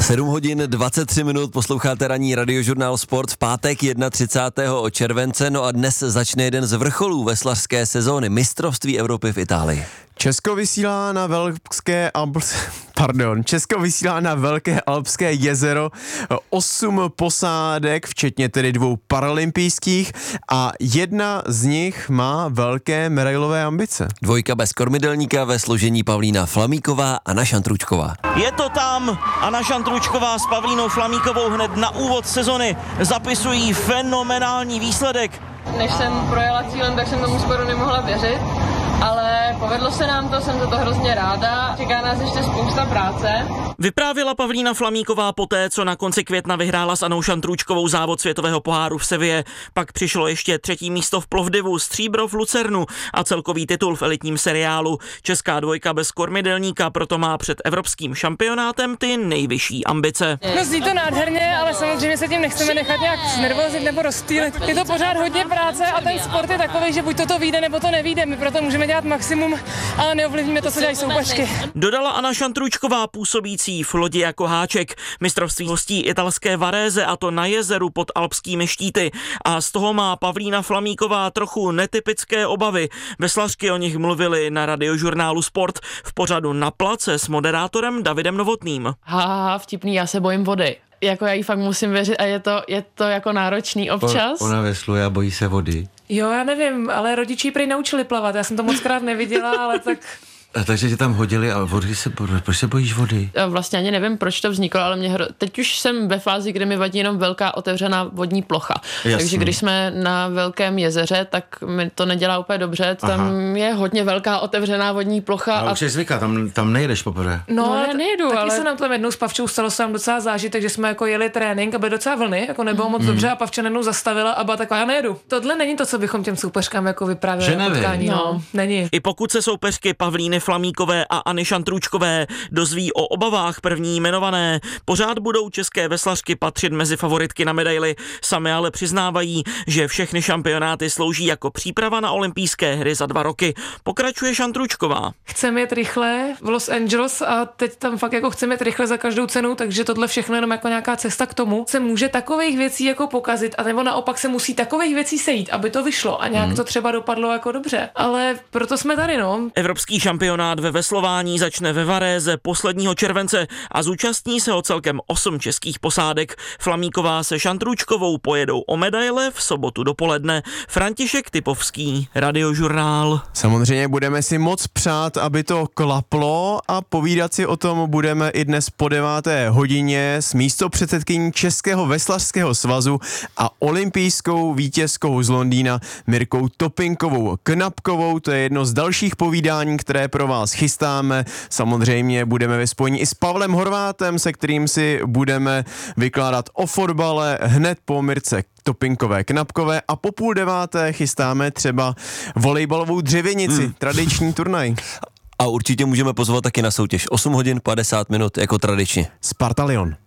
7 hodin 23 minut, posloucháte ranní Radiožurnál Sport v pátek 31. července, no a dnes začne jeden z vrcholů veslařské sezóny, mistrovství Evropy v Itálii. Česko vysílá na Velké alpské jezero 8 posádek, včetně tedy 2 paralympijských, a jedna z nich má velké medailové ambice. 2 bez kormidelníka ve složení Pavlína Flamíková a Anna Šantručková. Je to tam, Anna Šantručková s Pavlínou Flamíkovou hned na úvod sezony zapisují fenomenální výsledek. Než jsem projela cílem, tak jsem tomu skoro nemohla věřit, ale povedlo se nám to, jsem za to hrozně ráda. Čeká nás ještě spousta práce. Vyprávěla Pavlína Flamíková poté, co na konci května vyhrála s Annou Šantručkovou závod světového poháru v Seville. Pak přišlo ještě 3. místo v Plovdivu, stříbro v Lucernu a celkový titul v elitním seriálu. Česká 2 bez kormidelníka proto má před evropským šampionátem ty nejvyšší ambice. No zní to nádherně, ale samozřejmě se tím nechceme nechat nějak znervozit nebo rozptýlit. Je to pořád hodně práce a ten sport je takový, že buď to vyjde, nebo to nevyjde. My proto můžeme dělat maximum, ale neovlivníme to, co dělají soupeřky. Dodala Anna Šantručková, působící v lodi jako háček. Mistrovství hostí italské Varese, a to na jezeru pod alpskými štíty. A z toho má Pavlína Flamíková trochu netypické obavy. Veslařky o nich mluvili na Radiožurnálu Sport v pořadu Na place s moderátorem Davidem Novotným. Vtipný, já se bojím vody. Jako já jí fakt musím věřit a je to jako náročný občas. Ona vesluje a bojí se vody. Jo, já nevím, ale rodiči prý naučili plavat, já jsem to moc krát neviděla, ale tak... A takže tě tam hodili a proč se bojíš vody? Vlastně ani nevím, proč to vzniklo, ale teď už jsem ve fázi, kdy mi vadí jenom velká otevřená vodní plocha. Jasný. Takže když jsme na velkém jezeře, tak mi to nedělá úplně dobře. Tam je hodně velká otevřená vodní plocha. A už je zvyká, tam nejdeš poprvé. No nejdu, taky ale... se nám tam jednou s Pavčou stalo se nám docela zážitek, že jsme jako jeli trénink a byly docela vlny, jako nebylo moc dobře a Pavča najednou zastavila a byla taková, já nejedu. Tohle není to, co bychom těm soupeřkám jako vyprávěli na potkání. No, není. I pokud se soupeřky Pavlíny Flamíkové a Anny Šantručkové dozví o obavách první jmenované, pořád budou české veslařky patřit mezi favoritky na medaily. Sami ale přiznávají, že všechny šampionáty slouží jako příprava na olympijské hry za 2 roky. Pokračuje Šantručková. Chceme jet rychle v Los Angeles a teď tam fakt jako chceme jet rychle za každou cenu, takže tohle všechno jenom jako nějaká cesta k tomu. Se může takových věcí jako pokazit, a nebo naopak se musí takových věcí sejít, aby to vyšlo a nějak to třeba dopadlo jako dobře. Ale proto jsme tady, no. Evropský šampionát ve veslování začne ve Varese posledního července a zúčastní se ho celkem 8 českých posádek. Flamíková se Šantručkovou pojedou o medaile v sobotu dopoledne. František Typovský, Radiožurnál. Samozřejmě budeme si moc přát, aby to klaplo, a povídat si o tom budeme i dnes po 9. hodině s místopředsedkyní Českého veslařského svazu a olympijskou vítězkou z Londýna Mirkou Topinkovou Knapkovou. To je jedno z dalších povídání, které pro vás chystáme. Samozřejmě budeme ve spojení i s Pavlem Horvátem, se kterým si budeme vykládat o fotbale hned po Mirce Topinkové Knapkové, a po 8:30 chystáme třeba volejbalovou dřevěnici, tradiční turnaj. A určitě můžeme pozvat taky na soutěž 8 hodin 50 minut jako tradičně. Sparta Lyon.